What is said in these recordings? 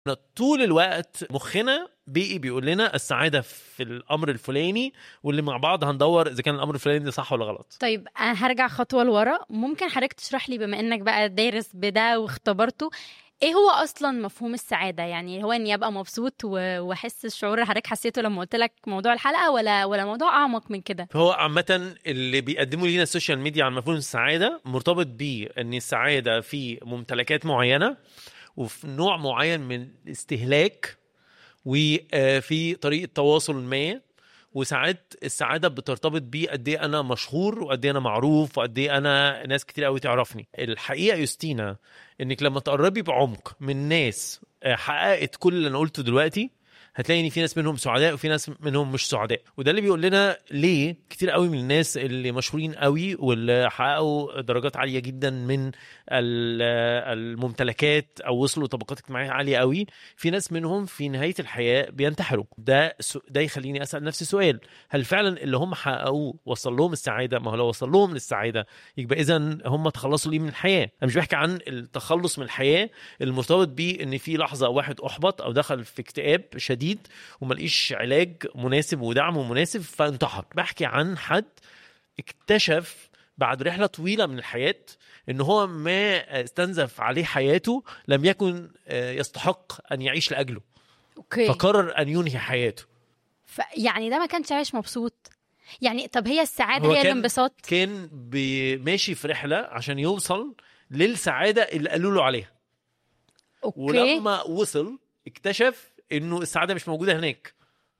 طول الوقت مخنا بيقول لنا السعادة في الأمر الفلاني، واللي مع بعض هندور إذا كان الأمر الفلاني ده صح ولا غلط. طيب أنا هرجع خطوة لورا. ممكن حضرتك تشرح لي بما إنك بقى دارس بده واختبرته، ايه هو اصلا مفهوم السعاده؟ يعني هو اني ابقى مبسوط واحس الشعور اللي حضرتك حسيته لما قلت لك موضوع الحلقه، ولا موضوع اعمق من كده؟ فهو عامة اللي بيقدموا لنا السوشيال ميديا عن مفهوم السعادة مرتبط بيه ان السعادة في ممتلكات معينة وفي نوع معين من الاستهلاك وفي طريقة تواصل ما، وساعات السعادة بترتبط بيه قد ايه انا مشهور وقد ايه انا معروف وقد ايه انا ناس كتير قوي تعرفني. الحقيقة يوستينا انك لما تقربي بعمق من ناس حققت كل اللي انا قلته دلوقتي، هتلاقي ان في ناس منهم سعداء وفي ناس منهم مش سعداء. وده اللي بيقول لنا ليه كتير قوي من الناس اللي مشهورين قوي واللي حققوا درجات عالية جدا من الممتلكات او وصلوا طبقات اجتماعية عالية قوي، في ناس منهم في نهاية الحياة بينتحروا. ده يخليني اسأل نفسي سؤال: هل فعلا اللي هم حققوه وصل لهم السعادة؟ ما هو لو وصل لهم للسعادة يبقى اذا هم تخلصوا ليه من الحياة. انا مش بحكي عن التخلص من الحياة المرتبط بيه ان في لحظة واحد احبط او دخل في اكتئاب شديد وملقيش علاج مناسب ودعم مناسب فانتحر. بحكي عن حد اكتشف بعد رحلة طويلة من الحياة ان هو ما استنزف عليه حياته لم يكن يستحق ان يعيش لأجله. أوكي. فقرر ان ينهي حياته. يعني ده ما كانش عايش مبسوط يعني. طب هي السعادة هي الانبساط؟ كان ماشي في رحلة عشان يوصل للسعادة اللي قالوا له عليها. أوكي. ولما وصل اكتشف انه السعادة مش موجودة هناك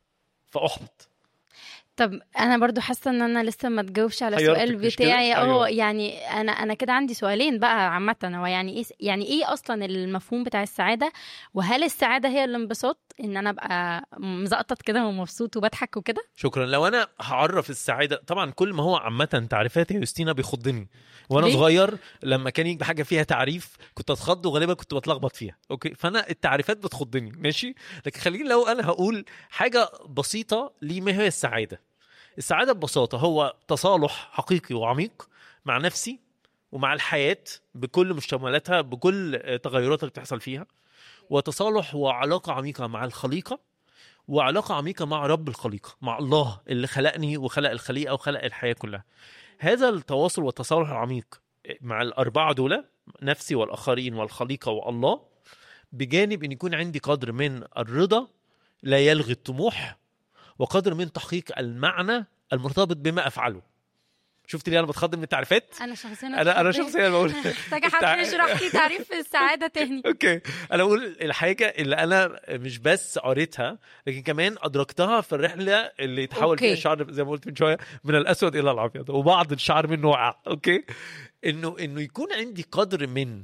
فأحبط. طب انا برضو حاسه ان انا لسه ما تجاوبش على السؤال بتاعي. أيوة. يعني انا كده عندي سؤالين بقى عامه. هو يعني ايه اصلا المفهوم بتاع السعاده؟ وهل السعاده هي الانبساط، ان انا ابقى مزقطط كده ومبسوط وبضحك وكده؟ شكرا. لو انا هعرف السعاده، طبعا كل ما هو عامه تعريفات يا يوستينا بيخضني. وانا ليه؟ صغير لما كان يجي حاجه فيها تعريف كنت اتخض وغالبا كنت بتلخبط فيها. اوكي، فانا التعريفات بتخضني ماشي. لكن خليني لو انا هقول حاجه بسيطه ليه ما هي السعاده. السعاده ببساطه هو تصالح حقيقي وعميق مع نفسي ومع الحياه بكل مشتملاتها بكل تغيراتها اللي بتحصل فيها، وتصالح وعلاقه عميقه مع الخليقه، وعلاقة عميقة مع رب الخليقة، مع الله اللي خلقني وخلق الخليقة وخلق الحياة كلها. هذا التواصل والتصالح العميق مع الأربعة دول، نفسي والآخرين والخليقة والله، بجانب أن يكون عندي قدر من الرضا لا يلغي الطموح، وقدر من تحقيق المعنى المرتبط بما أفعله. شفت لي انا بتخض من التعريفات؟ انا شخصيا انا شخصيا بقول محتاجه حد يشرح لي تعريف السعاده تاني. اوكي، انا بقول الحاجه اللي انا مش بس قريتها لكن كمان ادركتها في الرحله اللي تحول فيها الشعر زي ما قلت من شويه من الاسود الى الابيض وبعض الشعر منه وقع. اوكي، انه يكون عندي قدر من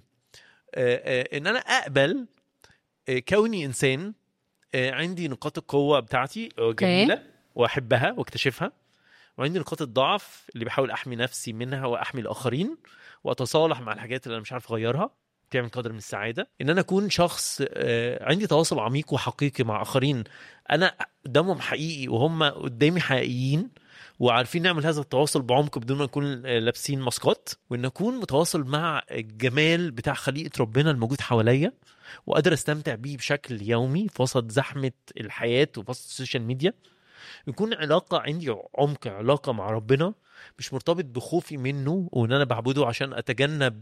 ان انا اقبل كوني انسان عندي نقاط القوه بتاعتي جميله واحبها واكتشفها، وعندي نقاط الضعف اللي بحاول أحمي نفسي منها وأحمي الآخرين وأتصالح مع الحاجات اللي أنا مش عارف أغيرها. تعمل قدر من السعادة إن أنا أكون شخص عندي تواصل عميق وحقيقي مع آخرين، أنا قدامهم حقيقي وهم قدامي حقيقيين، وعارفين نعمل هذا التواصل بعمق بدون ما نكون لابسين ماسكات، وإن أكون متواصل مع الجمال بتاع خليقة ربنا الموجود حواليا وقادر أستمتع بيه بشكل يومي في وسط زحمة الحياة وفي وسط السوشيال ميديا. يكون علاقة عندي عمق، علاقة مع ربنا مش مرتبط بخوفي منه وان انا بعبده عشان اتجنب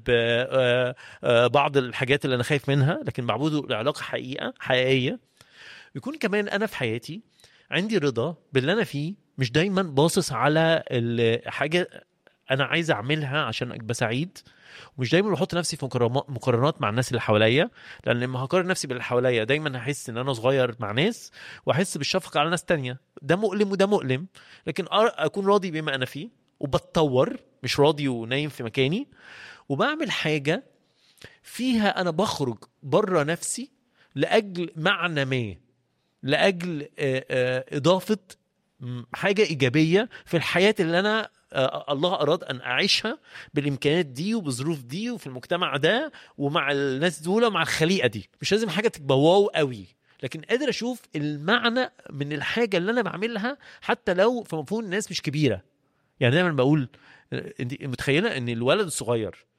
بعض الحاجات اللي انا خايف منها، لكن بعبده لعلاقة حقيقية. يكون كمان انا في حياتي عندي رضا باللي انا فيه، مش دايما باصص على الحاجة انا عايز اعملها عشان ابقى سعيد، ومش دايما بحط نفسي في مقارنات مع الناس اللي حواليا، لان لما هقارن نفسي باللي حواليا دايما هحس ان انا صغير مع ناس واحس بالشفقه على ناس تانية. ده مؤلم وده مؤلم، لكن اكون راضي بما انا فيه وبتطور، مش راضي ونايم في مكاني، وبعمل حاجه فيها انا بخرج بره نفسي لاجل معنى ما، لاجل اضافه حاجه ايجابيه في الحياه اللي انا الله أراد أن أعيشها بالإمكانات دي وبظروف دي وفي المجتمع ده ومع الناس دول ومع الخليقة دي. مش لازم حاجة تبقى واو قوي، لكن قادر أشوف المعنى من الحاجة اللي أنا بعملها حتى لو في مفهوم الناس مش كبيرة. يعني دايما بقول انت متخيلة أن الولد الصغير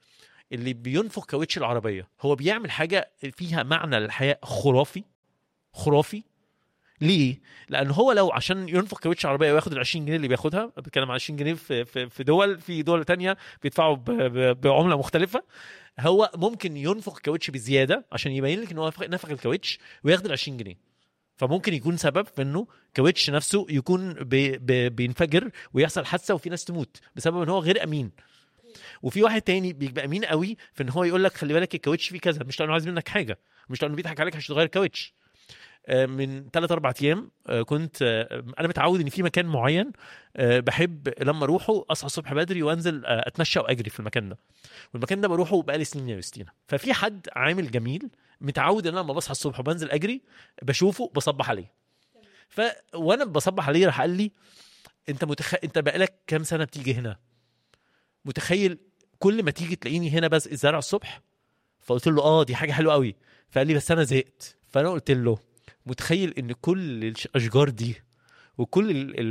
اللي بينفخ كاوتش العربيه هو بيعمل حاجه فيها معنى للحياه خرافي. ليه؟ لان هو لو عشان ينفخ كاوتش عربيه وياخد ال 20 جنيه اللي بياخدها، بتكلم على 20 جنيه في دول تانية بيدفعوا بعمله مختلفه، هو ممكن ينفخ كاوتش بزياده عشان يبين لك ان هو نفخ الكاوتش وياخد ال 20 جنيه. فممكن يكون سبب في انه كاوتش نفسه يكون بينفجر ويحصل حادثه وفي ناس تموت بسبب ان هو غير امين. وفي واحد تاني بيبقى امين قوي في ان هو يقول لك خلي بالك الكاوتش فيه كذا، مش لانه عايز منك حاجه، مش لانه بيضحك عليك عشان تغير الكاوتش. من 3-4 ايام كنت انا متعود ان في مكان معين بحب لما اروحه اصحى الصبح بدري وانزل اتمشى واجري في المكان ده، والمكان ده بروحه بقالي سنين يا يوستينا. ففي حد عامل جميل متعود ان انا لما بصحى الصبح وبنزل اجري بشوفه بصبح عليه. وانا بصبح عليه راح قال لي انت بقالك كام سنه بتيجي هنا؟ متخيل كل ما تيجي تلاقيني هنا بس الزرع الصبح؟ فقلت له دي حاجه حلوه قوي. فقال لي بس انا زهقت. فانا قلت له متخيل ان كل الاشجار دي وكل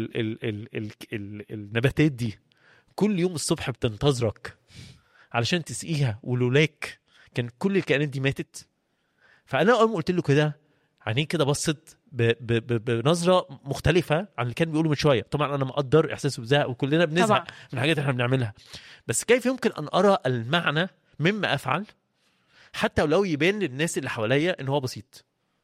النباتات دي كل يوم الصبح بتنتظرك علشان تسقيها، ولولاك كان كل الكائنات دي ماتت؟ فانا اول ما قلت له كده عينيه كده بصت بنظره مختلفه عن اللي كان بيقوله من شويه. طبعا انا مقدر احساسه بزهق وكلنا بنزهق من الحاجات اللي احنا بنعملها، بس كيف يمكن ان ارى المعنى مما افعل حتى ولو يبان للناس اللي حواليا ان هو بسيط؟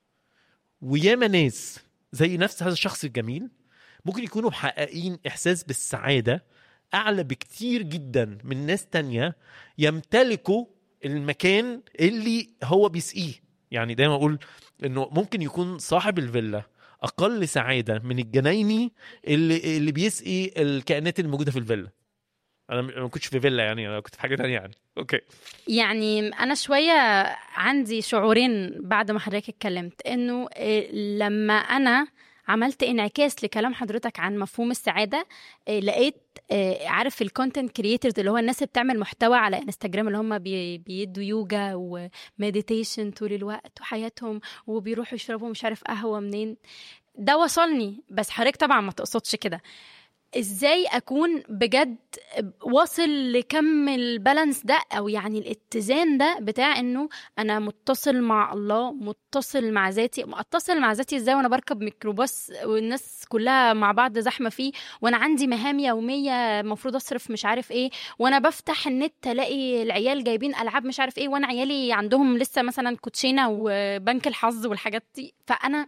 وياما ناس زي نفس هذا الشخص الجميل ممكن يكونوا محققين إحساس بالسعادة أعلى بكتير جدا من ناس تانية يمتلكوا المكان اللي هو بيسقيه. يعني دايما أقول إنه ممكن يكون صاحب الفيلا أقل سعادة من الجنايني اللي بيسقي الكائنات الموجودة في الفيلا. انا ما كنتش في فيلا، يعني انا كنت في حاجه تانية يعني. اوكي، يعني انا شويه عندي شعورين بعد ما حضرتك اتكلمت، انه لما انا عملت انعكاس لكلام حضرتك عن مفهوم السعاده، لقيت عارف الكونتنت كرييترز اللي هو الناس اللي بتعمل محتوى على انستجرام اللي هم بيدوا يوجا ومديتيشن طول الوقت وحياتهم وبيروحوا يشربوا مش عارف قهوه منين، ده وصلني. بس حضرتك طبعا ما تقصدش كده. ازاي اكون بجد واصل لكم البالانس ده، او يعني الاتزان ده بتاع انه انا متصل مع الله، متصل مع ذاتي. اتصل مع ذاتي ازاي وانا بركب ميكروباص والناس كلها مع بعض زحمه فيه، وانا عندي مهام يوميه المفروض اصرف مش عارف ايه، وانا بفتح النت الاقي العيال جايبين العاب مش عارف ايه، وانا عيالي عندهم لسه مثلا كوتشينه وبنك الحظ والحاجات دي. فانا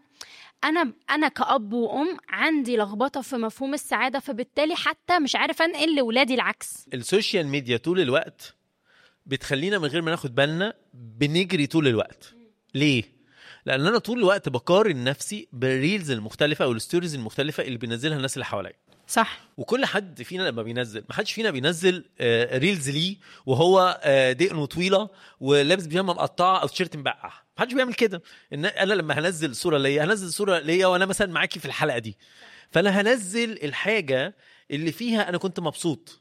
كأب وأم عندي لخبطة في مفهوم السعادة، فبالتالي حتى مش عارف أنقل لولادي العكس. السوشيال ميديا طول الوقت بتخلينا من غير ما ناخد بالنا بنجري طول الوقت. ليه؟ لأن أنا طول الوقت بقارن نفسي بالريلز المختلفة أو الستوريز المختلفة اللي بينزلها الناس اللي حواليا. صح. وكل حد فينا لما بينزل، ما حدش فينا بينزل ريلز ليه وهو دقنه طويله ولابس بيجامه مقطعه او تيشيرت مبقع. ما حدش بيعمل كده. ان انا لما هنزل صوره ليا هنزل صوره ليا وانا مثلا معاكي في الحلقه دي، فانا هنزل الحاجه اللي فيها انا كنت مبسوط،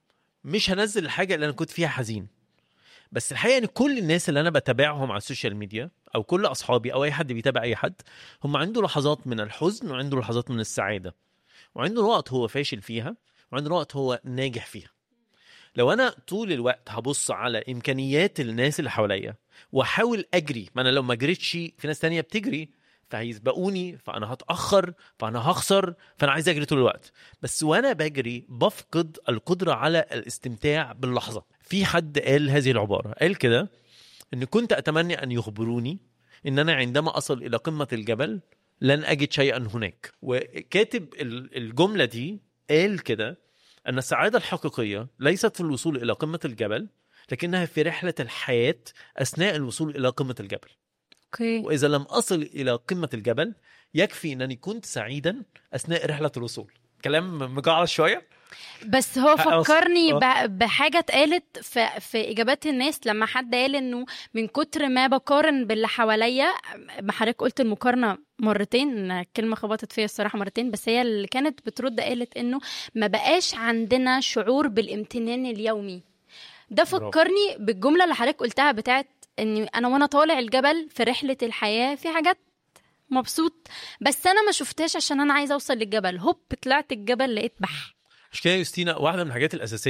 مش هنزل الحاجه اللي انا كنت فيها حزين. بس الحقيقه ان كل الناس اللي انا بتابعهم على السوشيال ميديا او كل اصحابي او اي حد بيتابع اي حد، هم عنده لحظات من الحزن وعنده لحظات من السعاده، وعنده وقت هو فاشل فيها وعنده وقت هو ناجح فيها. لو أنا طول الوقت هبص على إمكانيات الناس اللي حواليا وحاول أجري، ما أنا لو ما جريتش في ناس تانية بتجري فهيسبقوني، فأنا هتأخر، فأنا هخسر، فأنا عايز أجري طول الوقت. بس وأنا بجري بفقد القدرة على الاستمتاع باللحظة. في حد قال هذه العبارة، قال كده: إن كنت أتمنى أن يخبروني إن أنا عندما أصل إلى قمة الجبل لن أجد شيئا هناك. وكاتب الجملة دي قال كده أن السعادة الحقيقية ليست في الوصول إلى قمة الجبل، لكنها في رحلة الحياة أثناء الوصول إلى قمة الجبل. وإذا لم أصل إلى قمة الجبل يكفي أنني كنت سعيدا أثناء رحلة الوصول. كلام مجعلص شوية، بس هو فكرني بحاجة اتقالت في إجابات الناس لما حد قال إنه من كتر ما بقارن باللي حواليا. ما حضرتك قلت المقارنة مرتين، كلمة خبطت فيها الصراحة مرتين، بس هي اللي كانت بترد قالت إنه ما بقاش عندنا شعور بالامتنان اليومي. ده فكرني بالجملة اللي حضرتك قلتها بتاعت إني أنا وأنا طالع الجبل في رحلة الحياة في حاجات مبسوط، بس أنا ما شفتهاش عشان أنا عايزة أوصل للجبل. هوب طلعت الجبل لقيت بحر. مش كده يوستينا؟ واحدة من الحاجات الأساسية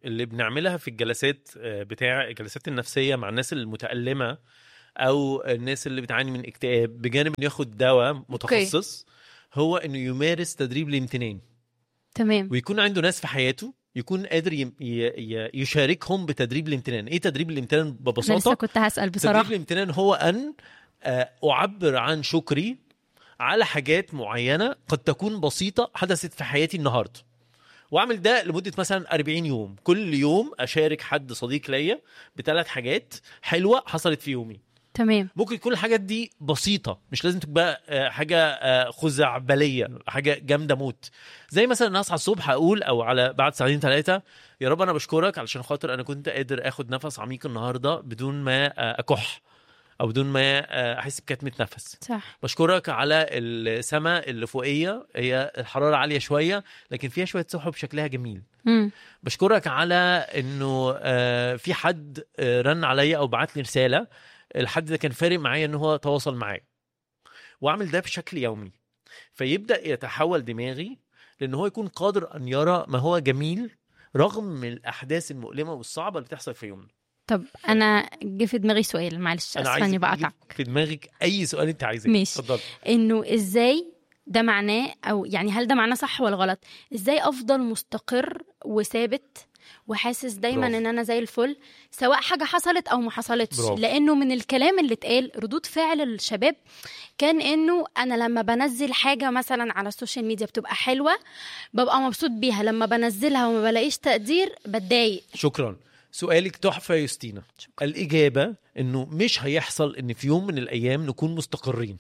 اللي بنعملها في الجلسات بتاع الجلسات النفسيه مع الناس المتألمه او الناس اللي بتعاني من اكتئاب، بجانب انه ياخد دواء متخصص، هو انه يمارس تدريب الامتنان. تمام. ويكون عنده ناس في حياته يكون قادر يشاركهم بتدريب الامتنان. ايه تدريب الامتنان ببساطه؟ أنا لسه كنت هسأل بصراحه. تدريب الامتنان هو ان اعبر عن شكري على حاجات معينه قد تكون بسيطه حدثت في حياتي النهارده، واعمل ده لمده مثلا 40 يوم. كل يوم اشارك حد صديق ليا ب3 حاجات حلوه حصلت في يومي. تمام. ممكن يكون الحاجات دي بسيطه، مش لازم تبقى حاجه خزعبليه، حاجه جامده موت. زي مثلا انا اصحى الصبح اقول او على بعد 2-3 يا رب انا بشكرك علشان خاطر انا كنت قادر اخد نفس عميق النهارده بدون ما اكح او بدون ما احس بكتمه نفس. صح. بشكرك على السماء اللي فوقيه، هي الحراره عاليه شويه لكن فيها شويه سحب شكلها جميل. بشكرك على انه في حد رن عليا او بعت لي رساله، الحد ده كان فارق معايا ان هو تواصل معايا. واعمل ده بشكل يومي، فيبدا يتحول دماغي لان هو يكون قادر ان يرى ما هو جميل رغم الاحداث المؤلمه والصعبه اللي بتحصل في يومنا. طب انا جه في دماغي سؤال، معلش اسفه اني بقطعك. في دماغك اي سؤال انت عايزاه، ماشي. اتفضل. انه ازاي ده معناه، او يعني هل ده معناه صح ولا غلط؟ ازاي افضل مستقر وثابت وحاسس دايما برافو. ان انا زي الفل سواء حاجه حصلت او ما حصلتش؟ برافو. لانه من الكلام اللي اتقال ردود فعل الشباب كان انه انا لما بنزل حاجه مثلا على السوشيال ميديا بتبقى حلوه ببقى مبسوط بيها، لما بنزلها وما بلاقيش تقدير بتضايق. شكرا، سؤالك تحفه يا يوستينا. الاجابه انه مش هيحصل ان في يوم من الايام نكون مستقرين.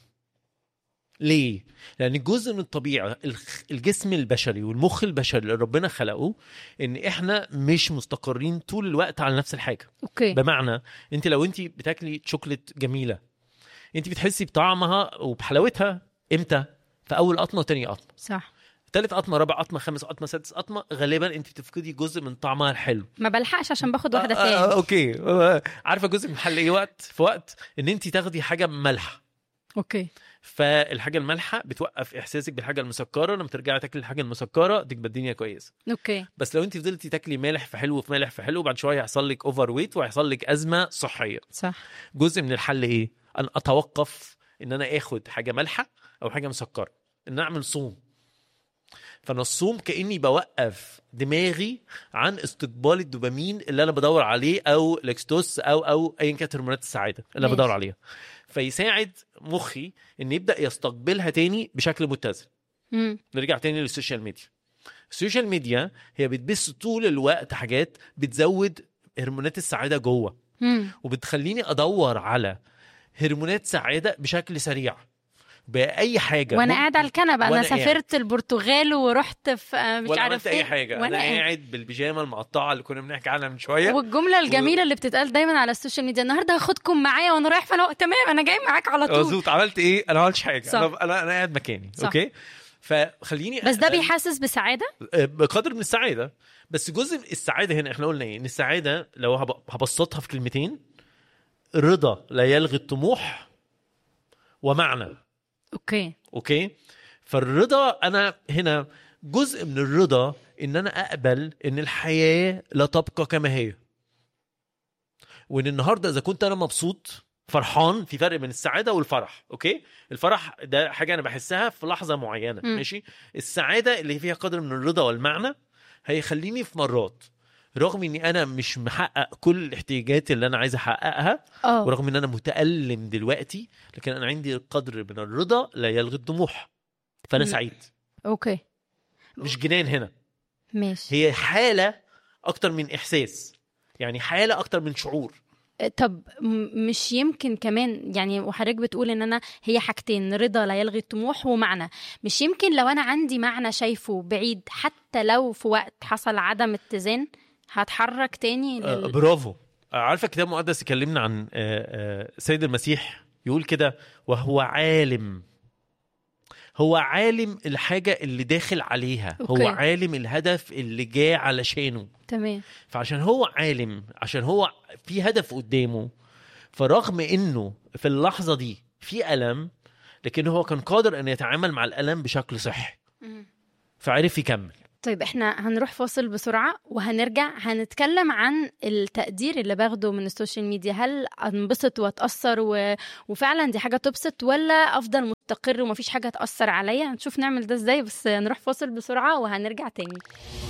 ليه؟ لأن جزء من الطبيعة الجسم البشري والمخ البشري اللي ربنا خلقه إن إحنا مش مستقرين طول الوقت على نفس الحاجة. أوكي. بمعنى أنت لو أنت بتاكلي شوكولات جميلة أنت بتحسي بطعمها وبحلاوتها إمتى؟ في أول قطمة وتاني قطمة. صح. ثالث قطمة، رابع قطمة، خامس قطمة، سادس قطمة، غالبا أنت بتفقدي جزء من طعمها الحلو. ما بلحقش عشان باخد واحدة تاني. أوكي. عارفة جزء من الحل إيه؟ في وقت إن أنت تاخدي حاجة ملح. أوكي. فالحاجه المالحه بتوقف احساسك بالحاجه المسكره، لما ترجعي تاكلي الحاجه المسكره تبقى الدنيا كويسه. اوكي. بس لو انت فضلتي تاكلي مالح في حلو في مالح في حلو بعد شويه هيحصل لك اوفر ويت وهيحصل لك ازمه صحيه. صح. جزء من الحل ايه؟ ان اتوقف ان انا اخد حاجه مالحه او حاجه مسكره، ان اعمل صوم. فانا الصوم كاني بوقف دماغي عن استقبال الدوبامين اللي انا بدور عليه او الاكستوس او ايا كانت هرمونات السعاده اللي انا بدور عليها، فيساعد مخي ان يبدا يستقبلها تاني بشكل متزن. نرجع تاني للسوشيال ميديا. السوشيال ميديا هي بتبث طول الوقت حاجات بتزود هرمونات السعاده جوه، وبتخليني ادور على هرمونات سعاده بشكل سريع باي حاجه. وانا قاعد على الكنبه، انا سافرت البرتغال ورحت في مش عارف اي حاجه، انا قاعد بالبيجامه المقطعه اللي كنا بنحكي عنها من شويه. والجمله الجميله اللي بتتقال دايما على السوشيال ميديا، النهارده هاخدكم معايا وانا رايح، فانا تمام انا جاي معاك على طول. مظبوط. عملت ايه؟ انا ما عملتش حاجه. انا قاعد مكاني. صح. اوكي. فخليني بس ده بيحسس بسعاده بقدر من السعاده. بس جزء من السعاده هنا احنا قلنا ايه؟ ان السعاده لو هبسطها في كلمتين، رضا لا يلغي الطموح ومعنى. اوكي. فالرضا، انا هنا جزء من الرضا ان انا اقبل ان الحياه لا تبقى كما هي، وان النهارده اذا كنت انا مبسوط فرحان، في فرق بين السعاده والفرح. اوكي. الفرح ده حاجه انا بحسها في لحظه معينه. ماشي. السعاده اللي فيها قدر من الرضا والمعنى هيخليني في مرات رغم اني انا مش محقق كل الاحتياجات اللي انا عايز احققها، ورغم ان انا متألم دلوقتي، لكن انا عندي قدر من الرضا لا يلغي الطموح، فانا سعيد. اوكي. مش جنان هنا. ماشي. هي حالة اكتر من احساس، يعني حالة اكتر من شعور. طب مش يمكن كمان يعني، وحضرتك بتقول ان انا هي حاجتين، رضا لا يلغي الطموح ومعنى، مش يمكن لو انا عندي معنى شايفه بعيد حتى لو في وقت حصل عدم اتزان هتحرك تاني برافو. عارفة كتاب مقدس يكلمنا عن سيد المسيح يقول كده، وهو عالم، هو عالم الحاجة اللي داخل عليها. أوكي. هو عالم الهدف اللي جاء علشانه. تمام. فعشان هو عالم، عشان هو في هدف قدامه، فرغم انه في اللحظة دي في ألم، لكن هو كان قادر ان يتعامل مع الألم بشكل صحي، فعرف يكمل. طيب احنا هنروح فاصل بسرعة وهنرجع هنتكلم عن التقدير اللي باخده من السوشيال ميديا. هل انبسط واتأثر وفعلا دي حاجة تبسط، ولا افضل مستقر ومفيش حاجة تأثر عليا؟ هنشوف نعمل ده ازاي، بس نروح فاصل بسرعة وهنرجع تاني.